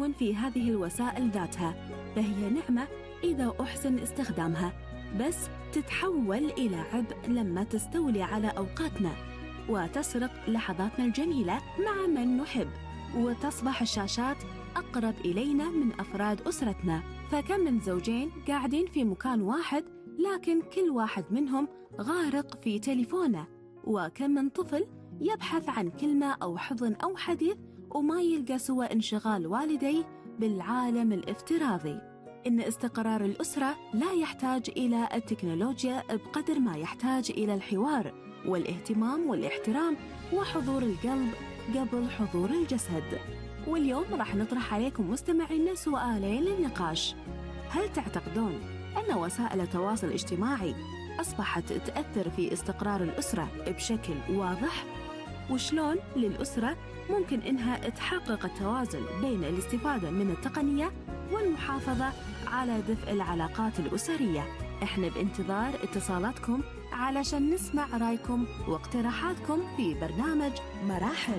عظيم في هذه الوسائل ذاتها، فهي نعمة إذا أحسن استخدامها، بس تتحول إلى عبء لما تستولي على أوقاتنا وتسرق لحظاتنا الجميلة مع من نحب، وتصبح الشاشات أقرب إلينا من أفراد أسرتنا. فكم من زوجين قاعدين في مكان واحد لكن كل واحد منهم غارق في تليفونه، وكم من طفل يبحث عن كلمة أو حضن أو حديث وما يلقى سوى انشغال والديه بالعالم الافتراضي. إن استقرار الأسرة لا يحتاج إلى التكنولوجيا بقدر ما يحتاج إلى الحوار والاهتمام والاحترام وحضور القلب قبل حضور الجسد. واليوم راح نطرح عليكم مستمعينا سؤالين للنقاش. هل تعتقدون أن وسائل التواصل الاجتماعي أصبحت تأثر في استقرار الأسرة بشكل واضح؟ وشلون للأسرة ممكن إنها تحقق التوازن بين الاستفادة من التقنية والمحافظة على دفء العلاقات الأسرية؟ إحنا بانتظار اتصالاتكم علشان نسمع رأيكم واقتراحاتكم في برنامج مراحل.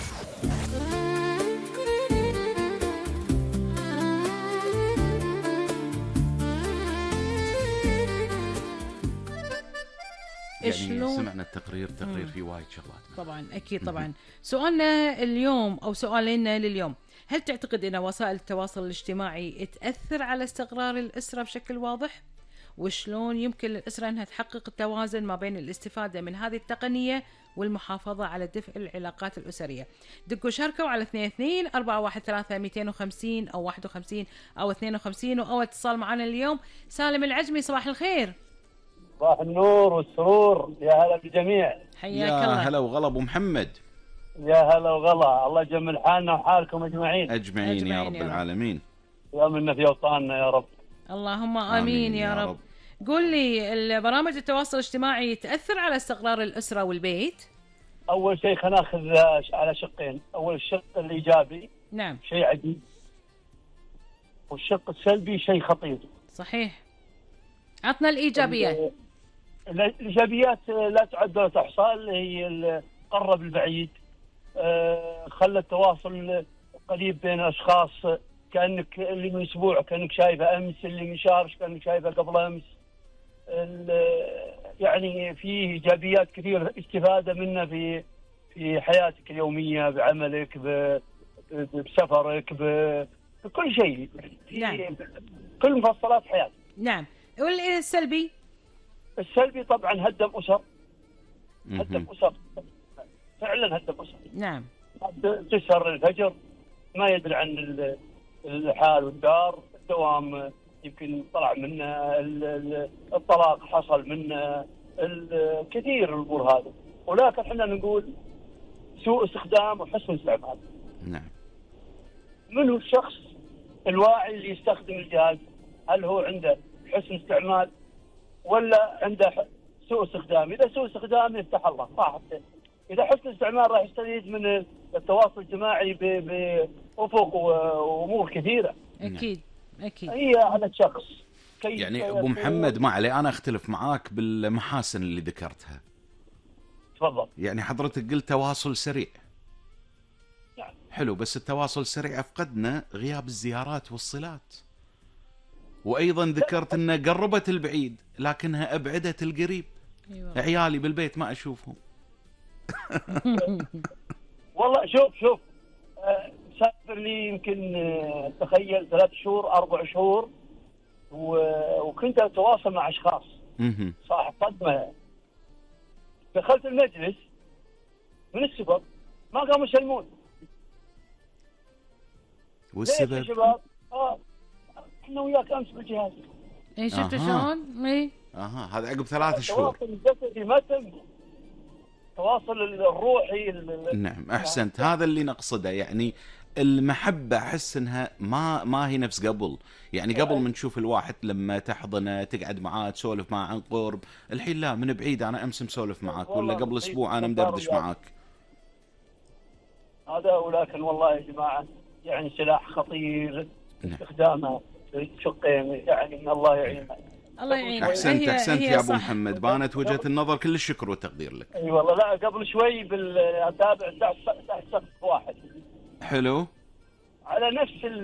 يعني سمعنا التقرير فيه وايد شغلات طبعا أكيد طبعا. سؤالنا اليوم أو سؤالنا لليوم: هل تعتقد أن وسائل التواصل الاجتماعي تأثر على استقرار الأسرة بشكل واضح؟ وشلون يمكن للأسرة أنها تحقق التوازن ما بين الاستفادة من هذه التقنية والمحافظة على دفء العلاقات الأسرية؟ دقوا شاركوا على 22-413-250 أو 51 أو 52. وأول اتصال معنا اليوم سالم العجمي. صباح الخير. صباح النور والسرور، يا هلا بالجميع. حياك الله. يا هلا وغلا ابو محمد. يا هلا وغلا، الله يجمل حالنا وحالكم اجمعين يا رب العالمين. ويامننا في اوطاننا يا رب. اللهم امين يا رب. قول لي، البرامج التواصل الاجتماعي تأثر على استقرار الأسرة والبيت؟ اول شيء خلينا ناخذ على شقين. اول الشق الايجابي نعم شيء عجيب، والشق السلبي شيء خطير. صحيح. عطنا الايجابيات. الايجابيات لا تعد ولا تحصى، اللي هي قرب البعيد، خلى التواصل قريب بين اشخاص، كانك اللي من اسبوع كانك شايفه امس، اللي من شهر كانك شايفه قبل امس. يعني فيه ايجابيات كثيره استفاده منها في حياتك اليوميه، بعملك، بسفرك، بكل شيء، نعم. كل مفصلات حياتك. نعم. والسلبي؟ السلبي طبعا هدم اسر، فعلا هدم اسر. نعم. تسهر الفجر، ما يدري عن الحال والدار، الدوام يمكن طلع منه، الطلاق حصل منه، الكثير الامور هذه. ولكن احنا نقول سوء استخدام وحسن استعمال. نعم. من هو الشخص الواعي اللي يستخدم الجهاز؟ هل هو عنده حسن استعمال ولا عنده سوء استخدام؟ اذا سوء استخدام يفتح الله صح. اذا حسن استعمال راح يستفيد من التواصل الاجتماعي بافق وامور كثيره. اكيد. هي على الشخص. يعني ابو محمد، ما علي، انا اختلف معاك بالمحاسن اللي ذكرتها. تفضل. يعني حضرتك قلت تواصل سريع. يعني. حلو، بس التواصل السريع افقدنا غياب الزيارات والصلات. وايضا ذكرت انها قربت البعيد لكنها ابعدت القريب. أيوة. عيالي بالبيت ما اشوفهم. والله شوف سافر لي يمكن تخيل 3 شهور 4 شهور، وكنت اتواصل مع اشخاص صاحب صدمه. دخلت المجلس من السبب ما قاموا يسلمون. والسبب؟ ليش يا شباب؟ احنا وياك امس بالجهاز. اي شفت شلون؟ اي هذا عقب 3 شهور. التواصل الجسدي ما تم، التواصل الروحي. نعم احسنت، هذا اللي نقصده. يعني المحبة احس انها ما هي نفس قبل. يعني قبل من نشوف الواحد لما تحضنه تقعد معاه تسولف معه عن قرب، الحين لا، من بعيد انا امس مسولف معك ولا قبل اسبوع انا مدردش معك. هذا ولكن والله يا جماعة يعني سلاح خطير استخدامه شقين، يعني من الله يعيننا. الله يعينك. احسنت يا ابو محمد، بانت وجهة النظر، كل الشكر والتقدير لك. اي والله. لا قبل شوي اتابع تحت سقف واحد. حلو. على نفس